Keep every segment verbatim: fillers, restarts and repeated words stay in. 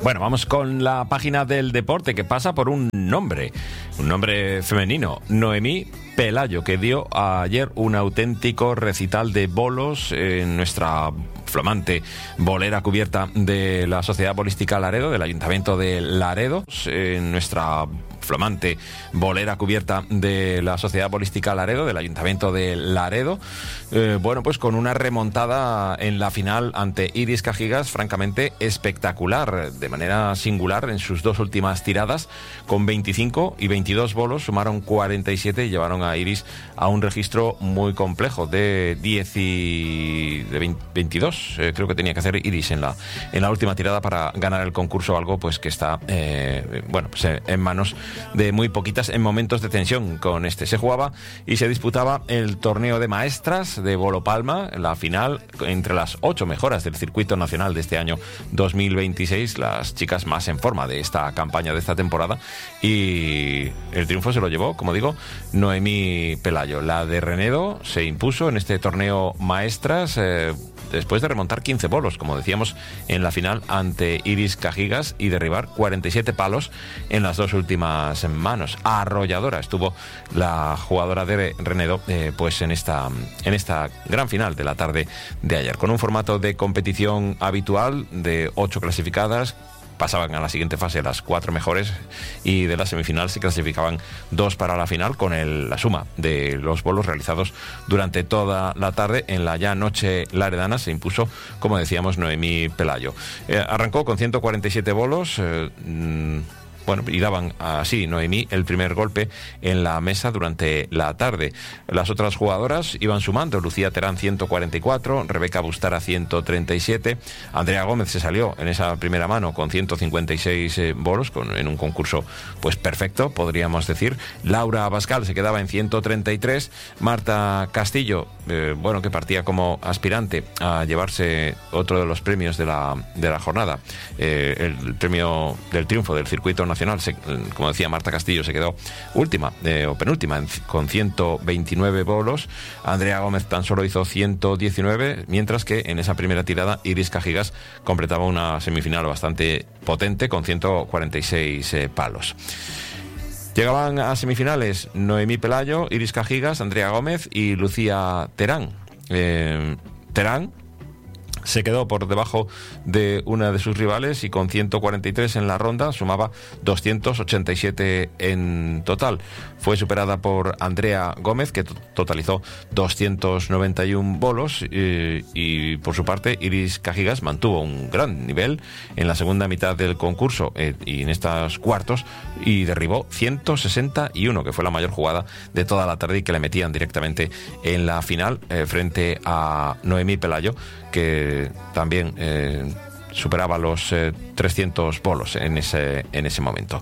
Bueno, vamos con la página del deporte que pasa por un nombre, un nombre femenino, Noemí Pelayo, que dio ayer un auténtico recital de bolos en nuestra flamante bolera cubierta de la Sociedad Bolística Laredo, del Ayuntamiento de Laredo, en nuestra flamante bolera cubierta de la Sociedad Bolística Laredo, del Ayuntamiento de Laredo, eh, bueno, pues con una remontada en la final ante Iris Cajigas francamente espectacular, de manera singular en sus dos últimas tiradas, con veinticinco y veintidós bolos, sumaron cuarenta y siete y llevaron a Iris a un registro muy complejo de diez y de veintidós, eh, creo que tenía que hacer Iris en la, en la última tirada para ganar el concurso, algo pues que está, eh, bueno, pues en manos de muy poquitas en momentos de tensión. Con este se jugaba y se disputaba el torneo de maestras de Bolo Palma, la final entre las ocho mejoras del circuito nacional de este año dos mil veintiséis, las chicas más en forma de esta campaña, de esta temporada, y el triunfo se lo llevó, como digo, Noemí Pelayo. La de Renedo se impuso en este torneo maestras eh, después de remontar quince bolos, como decíamos, en la final ante Iris Cajigas y derribar cuarenta y siete palos en las dos últimas manos. Arrolladora estuvo la jugadora de Renedo eh, pues en esta, en esta gran final de la tarde de ayer, con un formato de competición habitual de ocho clasificadas. Pasaban a la siguiente fase las cuatro mejores y de la semifinal se clasificaban dos para la final, con el, la suma de los bolos realizados durante toda la tarde. En la ya noche laredana se impuso, como decíamos, Noemí Pelayo. Eh, arrancó con ciento cuarenta y siete bolos, eh, mmm, bueno, y daban así Noemí el primer golpe en la mesa durante la tarde. Las otras jugadoras iban sumando: Lucía Terán ciento cuarenta y cuatro, Rebeca Bustara ciento treinta y siete, Andrea Gómez se salió en esa primera mano con ciento cincuenta y seis eh, bolos, con, en un concurso pues perfecto, podríamos decir. Laura Abascal se quedaba en ciento treinta y tres, Marta Castillo, eh, bueno, que partía como aspirante a llevarse otro de los premios de la, de la jornada, eh, el, el premio del triunfo del circuito nacional. Se, como decía, Marta Castillo se quedó última eh, o penúltima en, con ciento veintinueve bolos. Andrea Gómez tan solo hizo ciento diecinueve, mientras que en esa primera tirada Iris Cajigas completaba una semifinal bastante potente con ciento cuarenta y seis eh, palos. Llegaban a semifinales Noemí Pelayo, Iris Cajigas, Andrea Gómez y Lucía Terán. Eh, Terán se quedó por debajo de una de sus rivales y con ciento cuarenta y tres en la ronda sumaba doscientos ochenta y siete en total. Fue superada por Andrea Gómez, que totalizó doscientos noventa y uno bolos, y, y por su parte Iris Cajigas mantuvo un gran nivel en la segunda mitad del concurso eh, y en estos cuartos, y derribó ciento sesenta y uno, que fue la mayor jugada de toda la tarde y que le metían directamente en la final eh, frente a Noemí Pelayo, que también eh, superaba los eh, trescientos bolos en ese, en ese momento.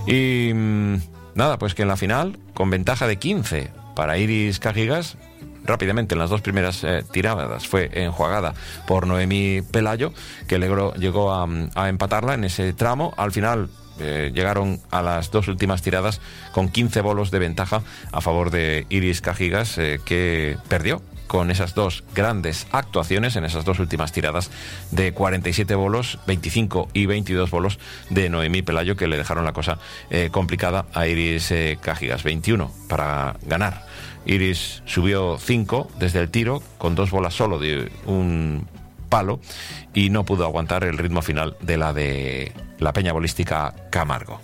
Y mmm, nada, pues que en la final, con ventaja de quince para Iris Cajigas, rápidamente en las dos primeras eh, tiradas fue enjuagada por Noemí Pelayo, que logró, llegó a, a empatarla en ese tramo. Al final eh, llegaron a las dos últimas tiradas con quince bolos de ventaja a favor de Iris Cajigas, eh, que perdió con esas dos grandes actuaciones en esas dos últimas tiradas de cuarenta y siete bolos, veinticinco y veintidós bolos de Noemí Pelayo, que le dejaron la cosa eh, complicada a Iris eh, Cajigas. veintiuno para ganar. Iris subió cinco desde el tiro con dos bolas solo de un palo y no pudo aguantar el ritmo final de la de la Peña Bolística Camargo.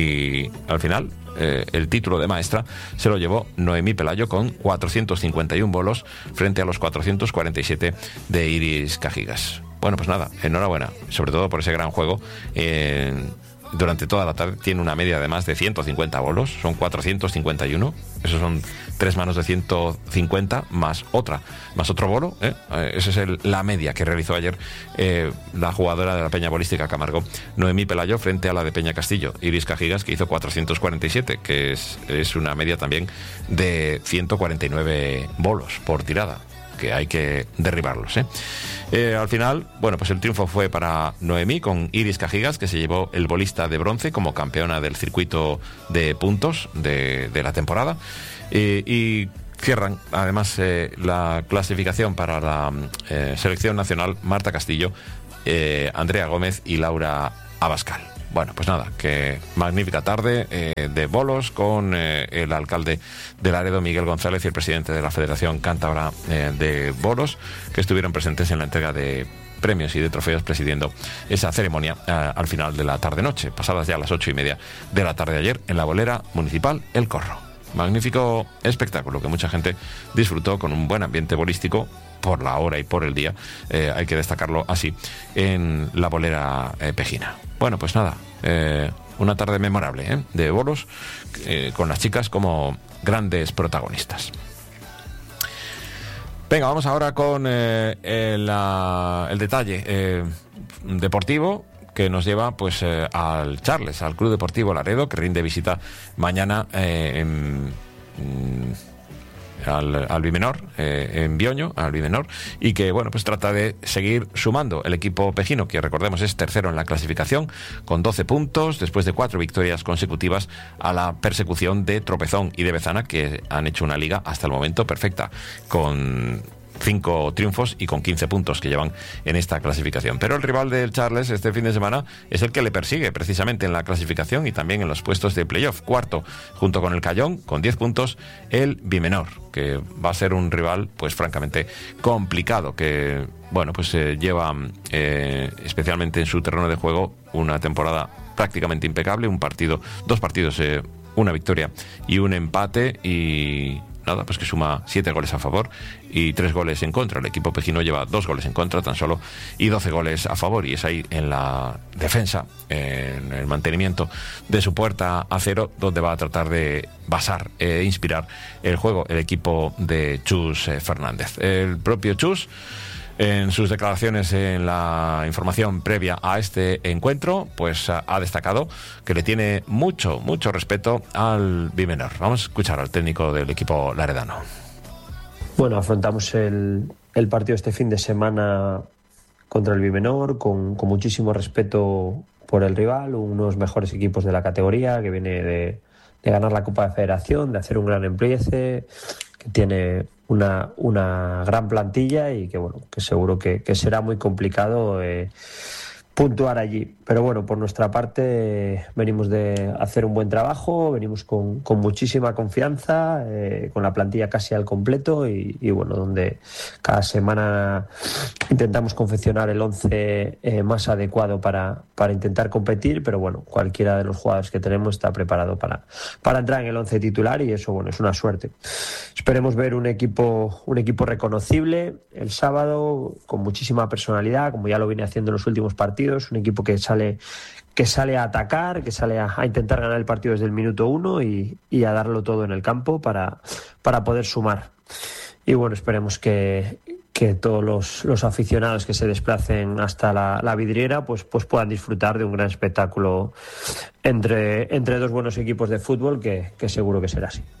Y al final eh, el título de maestra se lo llevó Noemí Pelayo con cuatrocientos cincuenta y uno bolos frente a los cuatrocientos cuarenta y siete de Iris Cajigas. Bueno, pues nada, enhorabuena, sobre todo por ese gran juego. Eh, durante toda la tarde tiene una media de más de ciento cincuenta bolos, son cuatrocientos cincuenta y uno, esos son tres manos de ciento cincuenta más otra, más otro bolo, ¿eh? Eh, esa es el, la media que realizó ayer eh, la jugadora de la Peña Bolística Camargo, Noemí Pelayo, frente a la de Peña Castillo, Iris Cajigas, que hizo cuatrocientos cuarenta y siete, que es, es una media también de ciento cuarenta y nueve bolos por tirada, que hay que derribarlos, ¿eh? Eh, al final, bueno, pues el triunfo fue para Noemí, con Iris Cajigas, que se llevó el bolista de bronce como campeona del circuito de puntos de, de la temporada. Eh, y cierran, además, eh, la clasificación para la eh, selección nacional Marta Castillo, eh, Andrea Gómez y Laura Abascal. Bueno, pues nada, que magnífica tarde eh, de bolos con eh, el alcalde de Laredo, Miguel González, y el presidente de la Federación Cántabra eh, de Bolos, que estuvieron presentes en la entrega de premios y de trofeos, presidiendo esa ceremonia eh, al final de la tarde-noche, pasadas ya las ocho y media de la tarde de ayer, en la bolera municipal El Corro. Magnífico espectáculo que mucha gente disfrutó con un buen ambiente bolístico por la hora y por el día, eh, hay que destacarlo así, en la bolera eh, pejina. Bueno, pues nada, eh, una tarde memorable ¿eh? de bolos, eh, con las chicas como grandes protagonistas. Venga, vamos ahora con eh, el, uh, el detalle eh, deportivo, que nos lleva pues eh, al Charles, al Club Deportivo Laredo, que rinde visita mañana eh, en, en, al, al Bimenor, eh, en Bioño, al Bimenor, y que bueno, pues trata de seguir sumando el equipo pejino, que recordemos es tercero en la clasificación, con doce puntos, después de cuatro victorias consecutivas a la persecución de Tropezón y de Bezana, que han hecho una liga hasta el momento perfecta, con cinco triunfos y con quince puntos que llevan en esta clasificación. Pero el rival del Charles este fin de semana es el que le persigue precisamente en la clasificación y también en los puestos de playoff. Cuarto, junto con el Cayón, con diez puntos, el Bimenor, que va a ser un rival pues francamente complicado, que bueno, pues eh, lleva eh, especialmente en su terreno de juego una temporada prácticamente impecable, un partido, dos partidos, eh, una victoria y un empate, y nada, pues que suma siete goles a favor y tres goles en contra. El equipo pejino lleva dos goles en contra tan solo y doce goles a favor, y es ahí en la defensa, en el mantenimiento de su puerta a cero, donde va a tratar de basar e inspirar el juego el equipo de Chus eh, Fernández. El propio Chus, en sus declaraciones en la información previa a este encuentro, pues ha destacado que le tiene mucho, mucho respeto al Bimenor. Vamos a escuchar al técnico del equipo laredano. Bueno, afrontamos el, el partido este fin de semana contra el Bimenor con, con muchísimo respeto por el rival, uno de los mejores equipos de la categoría, que viene de, de ganar la Copa de Federación, de hacer un gran empiece, que tiene una, una gran plantilla y que bueno, que seguro que, que será muy complicado eh, puntuar allí. Pero bueno, por nuestra parte eh, venimos de hacer un buen trabajo, venimos con, con muchísima confianza, eh, con la plantilla casi al completo y, y bueno, donde cada semana intentamos confeccionar el once eh, más adecuado para, para intentar competir, pero bueno, cualquiera de los jugadores que tenemos está preparado para, para entrar en el once titular, y eso bueno, es una suerte. Esperemos ver un equipo, un equipo reconocible el sábado, con muchísima personalidad, como ya lo viene haciendo en los últimos partidos, un equipo que sale que sale a atacar, que sale a, a intentar ganar el partido desde el minuto uno y, y a darlo todo en el campo para, para poder sumar. Y bueno, esperemos que, que todos los, los aficionados que se desplacen hasta la, la vidriera pues, pues puedan disfrutar de un gran espectáculo entre, entre dos buenos equipos de fútbol, que, que seguro que será así.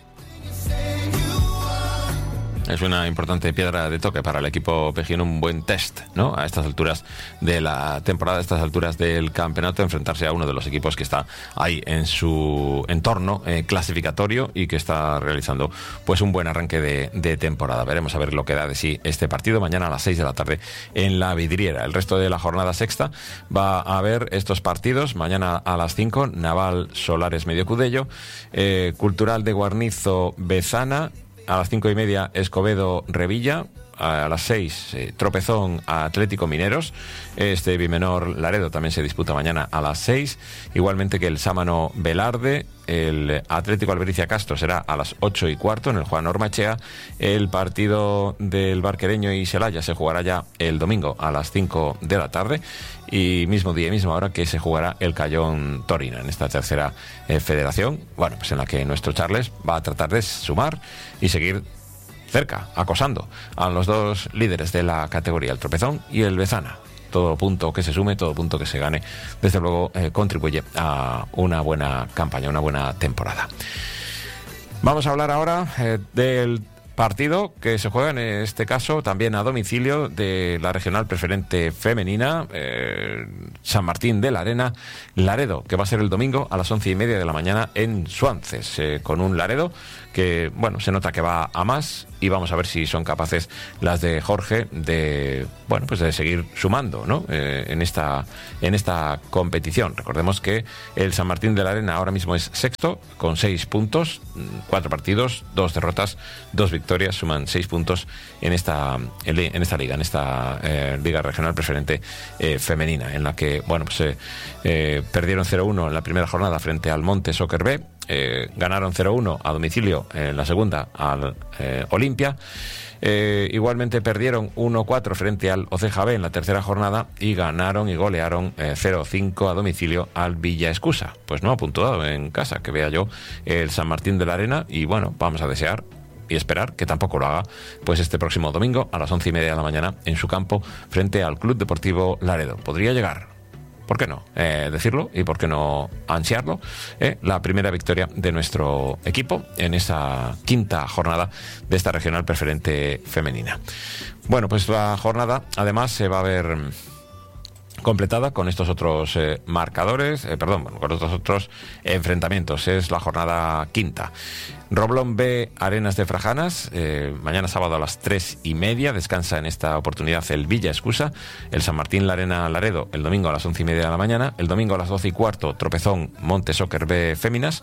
Es una importante piedra de toque para el equipo pejino, un buen test, ¿no? A estas alturas de la temporada, a estas alturas del campeonato, enfrentarse a uno de los equipos que está ahí en su entorno eh, clasificatorio y que está realizando pues un buen arranque de, de temporada. Veremos a ver lo que da de sí este partido mañana a las seis de la tarde en la vidriera. El resto de la jornada sexta va a haber estos partidos. Mañana a las cinco, Naval Solares Medio Cudello, eh, Cultural de Guarnizo Bezana. A las cinco y media, Escobedo Revilla. A las seis, eh, Tropezón Atlético Mineros. Este Bimenor Laredo también se disputa mañana a las seis. Igualmente que el Sámano Velarde. El Atlético Albericia Castro será a las ocho y cuarto en el Juan Ormachea. El partido del Barquereño y Celaya se jugará ya el domingo a las cinco de la tarde. Y mismo día y misma hora que se jugará el Cayón Torino en esta tercera eh, federación. Bueno, pues en la que nuestro Charles va a tratar de sumar y seguir cerca, acosando a los dos líderes de la categoría, el Tropezón y el Bezana. Todo punto que se sume, todo punto que se gane, desde luego eh, contribuye a una buena campaña, una buena temporada. Vamos a hablar ahora eh, del partido que se juega en este caso también a domicilio de la regional preferente femenina, eh, San Martín de la Arena, Laredo, que va a ser el domingo a las once y media de la mañana en Suances, eh, con un Laredo que, bueno, se nota que va a más, y vamos a ver si son capaces las de Jorge de, bueno, pues de seguir sumando, ¿no? Eh, en esta en esta competición. Recordemos que el San Martín de la Arena ahora mismo es sexto con seis puntos, cuatro partidos, dos derrotas, dos victorias, suman seis puntos en esta en esta liga, en esta eh, liga regional preferente eh, femenina, en la que, bueno, pues eh, eh, perdieron cero uno en la primera jornada frente al Monte Soccer B. Eh, ganaron cero uno a domicilio en la segunda al eh, Olimpia. Eh, igualmente perdieron uno cuatro frente al Oceja B en la tercera jornada y ganaron y golearon eh, cero cinco a domicilio al Villa Escusa. Pues no ha puntuado en casa, que vea yo, el San Martín de la Arena, y bueno, vamos a desear y esperar que tampoco lo haga pues este próximo domingo a las once y media de la mañana en su campo frente al Club Deportivo Laredo. Podría llegar, ¿por qué no? Eh, decirlo, y por qué no ansiarlo, eh, la primera victoria de nuestro equipo en esa quinta jornada de esta regional preferente femenina. Bueno, pues la jornada además se va a ver completada con estos otros eh, marcadores, eh, perdón, bueno, con estos otros enfrentamientos. Es la jornada quinta. Roblón B, Arenas de Frajanas, eh, mañana sábado a las tres y media, descansa en esta oportunidad el Villa Escusa. El San Martín La Arena Laredo el domingo a las once y media de la mañana. El domingo a las doce y cuarto, Tropezón Monte Soccer B Féminas.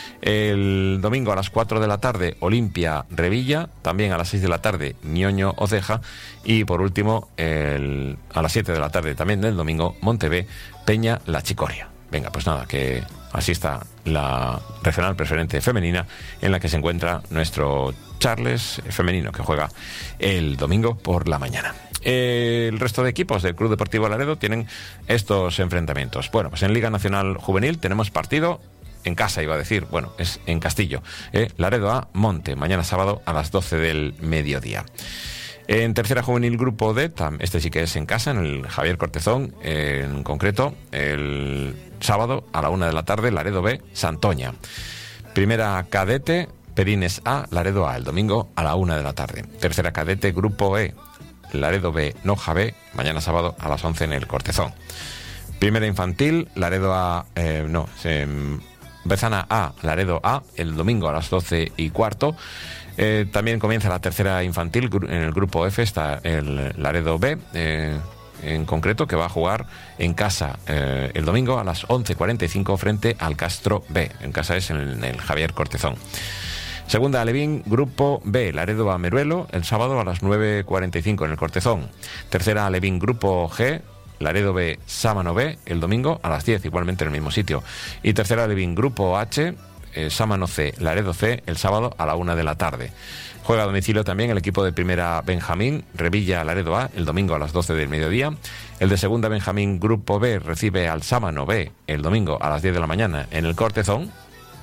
El domingo a las cuatro de la tarde, Olimpia Revilla. También a las seis de la tarde, Ñoño Oceja. Y por último, el, a las siete de la tarde también del domingo, Monte B Peña La Chicoria. Venga, pues nada, que así está la regional preferente femenina, en la que se encuentra nuestro Charles femenino, que juega el domingo por la mañana. El resto de equipos del Club Deportivo Laredo tienen estos enfrentamientos. Bueno, pues en Liga Nacional Juvenil tenemos partido en casa, iba a decir, bueno, es en Castillo, eh, Laredo A Monte, mañana sábado a las doce del mediodía. En tercera juvenil grupo D, este sí que es en casa, en el Javier Cortezón, en concreto, el sábado a la una de la tarde, Laredo B, Santoña. Primera cadete, Perines A, Laredo A, el domingo a la una de la tarde. Tercera cadete, grupo E, Laredo B, Noja B, mañana sábado a las once en el Cortezón. Primera infantil, Laredo A, eh, no, eh, Bezana A, Laredo A, el domingo a las doce y cuarto. Eh, también comienza la tercera infantil, en el grupo F está el Laredo B, eh, en concreto, que va a jugar en casa eh, el domingo a las once cuarenta y cinco frente al Castro B. En casa es en el Javier Cortezón. Segunda Alevín, grupo B, Laredo A Meruelo, el sábado a las nueve cuarenta y cinco en el Cortezón. Tercera Alevín, grupo G, Laredo B, Sámano B, el domingo a las diez, igualmente en el mismo sitio. Y tercera Alevín, grupo H, Eh, Sámano C, Laredo C, el sábado a la una de la tarde. Juega a domicilio también el equipo de primera Benjamín, Revilla Laredo A, el domingo a las doce del mediodía. El de segunda Benjamín Grupo B recibe al Sámano B el domingo a las diez de la mañana en el Cortezón.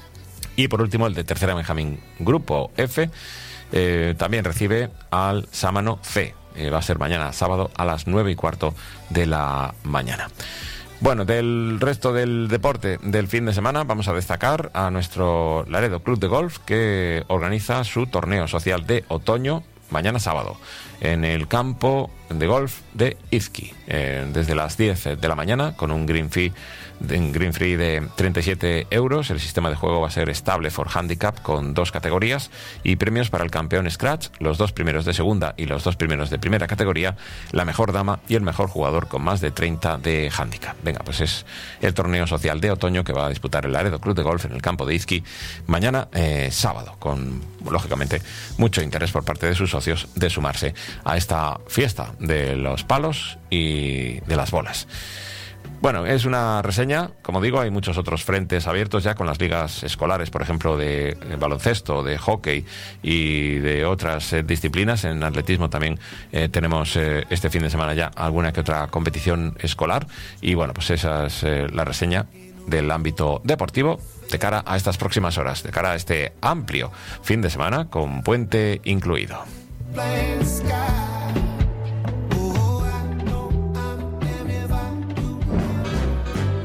Y por último el de tercera Benjamín Grupo F eh, también recibe al Sámano C. Eh, va a ser mañana sábado a las nueve y cuarto de la mañana. Bueno, del resto del deporte del fin de semana vamos a destacar a nuestro Laredo Club de Golf, que organiza su torneo social de otoño mañana sábado en el campo de golf de Izqui, eh, desde las diez de la mañana, con un green fee en green free de treinta y siete euros. El sistema de juego va a ser estable for handicap, con dos categorías y premios para el campeón Scratch, los dos primeros de segunda y los dos primeros de primera categoría, la mejor dama y el mejor jugador con más de treinta de handicap. Venga, pues es el torneo social de otoño que va a disputar el Laredo Club de Golf en el campo de Izqui mañana eh, sábado, con lógicamente mucho interés por parte de sus socios de sumarse a esta fiesta de los palos y de las bolas. Bueno, es una reseña, como digo, hay muchos otros frentes abiertos ya con las ligas escolares, por ejemplo, de baloncesto, de hockey y de otras eh, disciplinas. En atletismo también eh, tenemos eh, este fin de semana ya alguna que otra competición escolar. Y bueno, pues esa es eh, la reseña del ámbito deportivo de cara a estas próximas horas, de cara a este amplio fin de semana con puente incluido.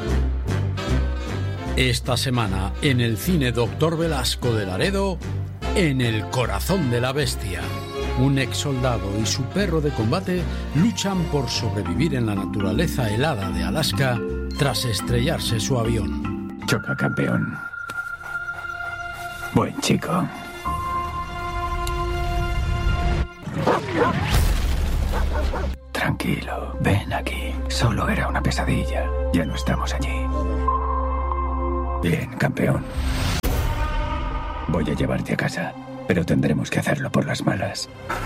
Esta semana en el cine Doctor Velasco de Laredo, en el corazón de la bestia. Un ex soldado y su perro de combate luchan por sobrevivir en la naturaleza helada de Alaska tras estrellarse su avión. Choca, campeón. Buen chico. Tranquilo, ven aquí. Solo era una pesadilla. Ya no estamos allí. Bien, campeón. Voy a llevarte a casa, pero tendremos que hacerlo por las malas.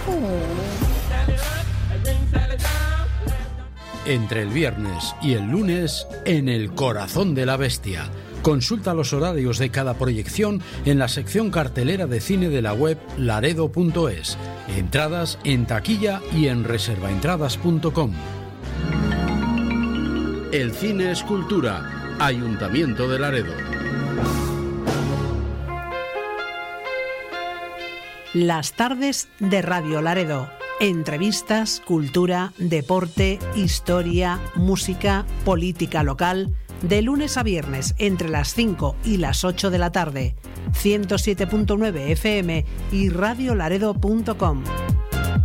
Entre el viernes y el lunes, en el corazón de la bestia. Consulta los horarios de cada proyección en la sección cartelera de cine de la web laredo punto es. Entradas en taquilla y en reservaentradas punto com. El cine es cultura. Ayuntamiento de Laredo. Las tardes de Radio Laredo. Entrevistas, cultura, deporte, historia, música, política local. De lunes a viernes entre las cinco y las ocho de la tarde. ciento siete punto nueve F M y radio laredo punto com.